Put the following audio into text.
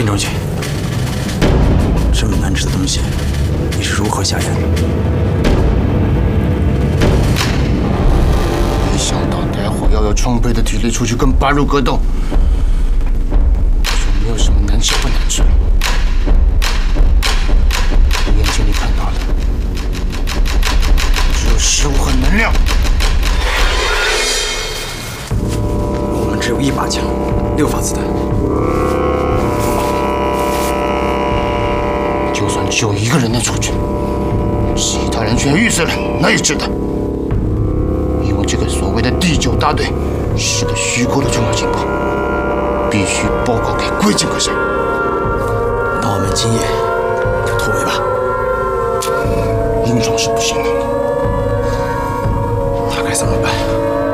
陈州军，这么难治的东西，你是如何下咽的？ 没想到待会要有充沛的体力出去跟八路格斗，就没有什么难吃不难吃了。我眼睛里看到的只有食物和能量。 我们只有1把枪，6发子弹。 就算只有1个人能出去，其他人全遇死了，那也值得。因为这个所谓的第9大队是个虚构的重要情报，必须报告给贵境阁下。 那我们今夜就突围吧。 硬闯是不行的。 他该怎么办？